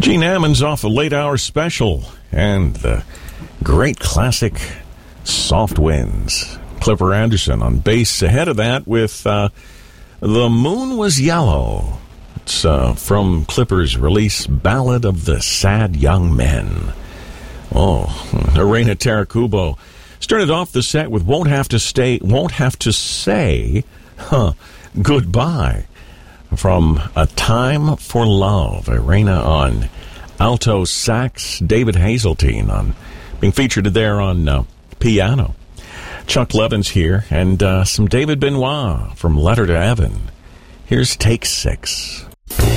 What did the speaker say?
Gene Ammons off a late hour special and the great classic Soft Winds. Clipper Anderson on bass ahead of that with The Moon Was Yellow. It's from Clipper's release, Ballad of the Sad Young Men. Oh, Arena Tarakubo started off the set with Won't Have to Say Goodbye from A Time for Love. Arena on alto sax, David Hazeltine on being featured there on piano. Chuck Levin's here, and some David Benoit from Letter to Evan. Here's Take 6.